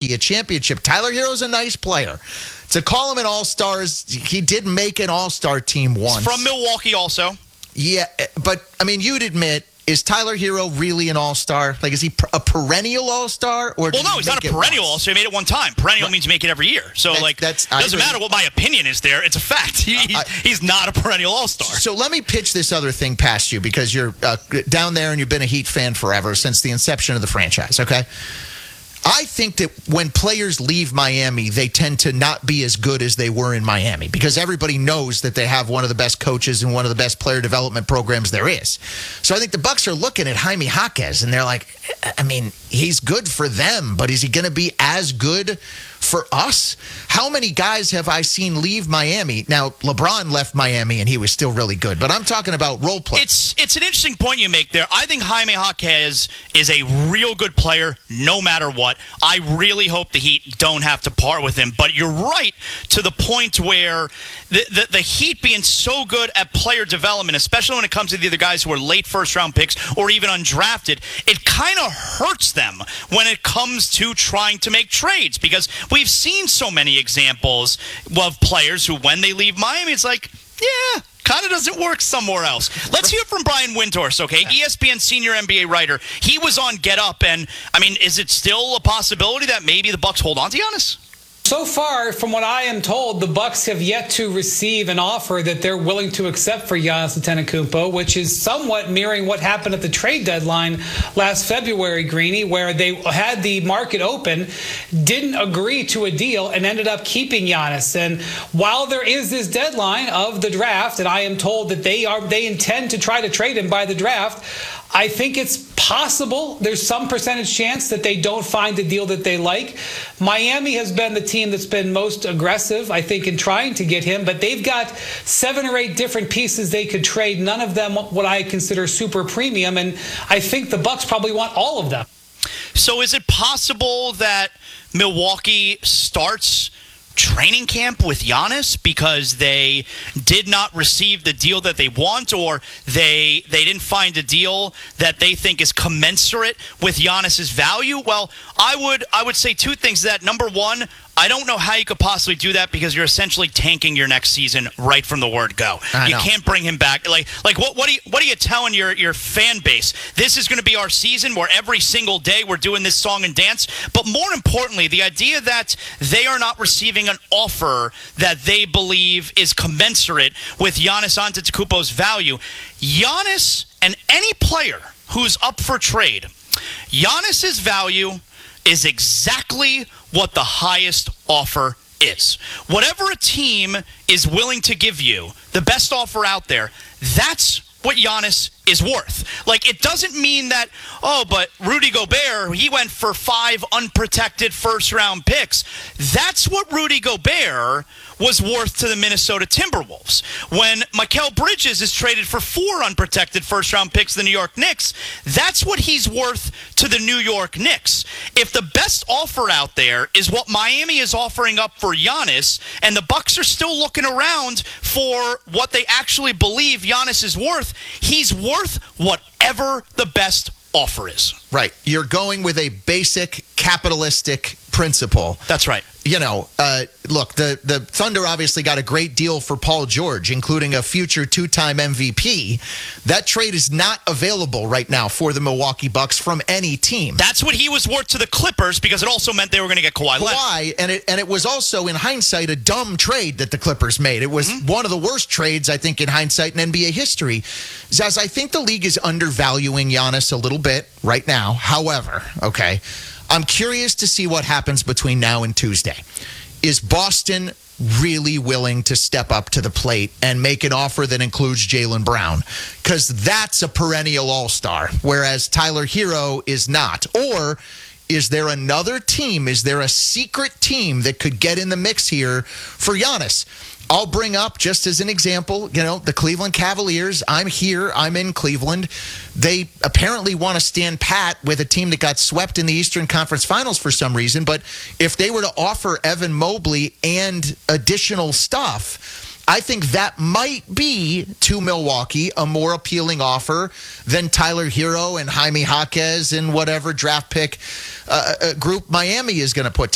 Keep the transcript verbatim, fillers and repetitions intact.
Milwaukee a championship. Tyler Hero's a nice player. To call him an all-stars, he did make an all-star team once. From Milwaukee also. Yeah, but, I mean, you'd admit, is Tyler Hero really an all-star? Like, is he a perennial all-star? Or well, no, he's not a perennial all-star. He made it one time. Perennial right. means you make it every year. So, that, like, that's, doesn't matter what my opinion is there. It's a fact. He, uh, I, he's not a perennial all-star. So let me pitch this other thing past you because you're uh, down there and you've been a Heat fan forever since the inception of the franchise, okay? I think that when players leave Miami, they tend to not be as good as they were in Miami because everybody knows that they have one of the best coaches and one of the best player development programs there is. So I think the Bucks are looking at Jaime Jaquez and they're like, I mean, he's good for them, but is he going to be as good for us? How many guys have I seen leave Miami? Now, LeBron left Miami and he was still really good, but I'm talking about role play. It's it's an interesting point you make there. I think Jaime Jaquez is a real good player no matter what. I really hope the Heat don't have to part with him, but you're right to the point where the, the, the Heat being so good at player development, especially when it comes to the other guys who are late first-round picks or even undrafted, it kind of hurts them when it comes to trying to make trades because we've seen so many examples of players who, when they leave Miami, it's like, yeah, kind of doesn't work somewhere else. Let's hear from Brian Windhorst, okay? E S P N senior N B A writer. He was on Get Up, and, I mean, is it still a possibility that maybe the Bucks hold on to Giannis? So far, from what I am told, the Bucks have yet to receive an offer that they're willing to accept for Giannis Antetokounmpo, which is somewhat mirroring what happened at the trade deadline last February, Greeny, where they had the market open, didn't agree to a deal, and ended up keeping Giannis. And while there is this deadline of the draft, and I am told that they are they intend to try to trade him by the draft, I think it's possible. There's some percentage chance that they don't find a deal that they like. Miami has been the team that's been most aggressive, I think, in trying to get him, but they've got seven or eight different pieces they could trade, none of them what I consider super premium, and I think the Bucks probably want all of them. So is it possible that Milwaukee starts training camp with Giannis because they did not receive the deal that they want, or they they didn't find a deal that they think is commensurate with Giannis's value? Well, I would I would say two things. That number one, I don't know how you could possibly do that because you're essentially tanking your next season right from the word go. I you know. can't bring him back. Like, like what, what, are you, what are you telling your, your fan base? This is going to be our season where every single day we're doing this song and dance. But more importantly, the idea that they are not receiving an offer that they believe is commensurate with Giannis Antetokounmpo's value. Giannis and any player who's up for trade, Giannis's value is exactly what the highest offer is. Whatever a team is willing to give you, the best offer out there, that's what Giannis is worth. Like, it doesn't mean that, oh, but Rudy Gobert, he went for five unprotected first-round picks. That's what Rudy Gobert was worth to the Minnesota Timberwolves. When Mikal Bridges is traded for four unprotected first-round picks to the New York Knicks, that's what he's worth to the New York Knicks. If the best offer out there is what Miami is offering up for Giannis, and the Bucks are still looking around for what they actually believe Giannis is worth, he's worth whatever the best offer is. Right. You're going with a basic capitalistic principle. That's right. You know, uh, look, the, the Thunder obviously got a great deal for Paul George, including a future two-time M V P. That trade is not available right now for the Milwaukee Bucks from any team. That's what he was worth to the Clippers because it also meant they were going to get Kawhi Leonard. Kawhi, and it, and it was also, in hindsight, a dumb trade that the Clippers made. It was mm-hmm. one of the worst trades, I think, in hindsight in N B A history. Zaz, I think the league is undervaluing Giannis a little bit right now. However, okay, I'm curious to see what happens between now and Tuesday. Is Boston really willing to step up to the plate and make an offer that includes Jaylen Brown? Because that's a perennial all-star, whereas Tyler Hero is not. Or is there another team? Is there a secret team that could get in the mix here for Giannis? I'll bring up, just as an example, you know, the Cleveland Cavaliers. I'm here. I'm in Cleveland. They apparently want to stand pat with a team that got swept in the Eastern Conference Finals for some reason. But if they were to offer Evan Mobley and additional stuff, I think that might be, to Milwaukee, a more appealing offer than Tyler Hero and Jaime Jaquez and whatever draft pick uh, group Miami is going to put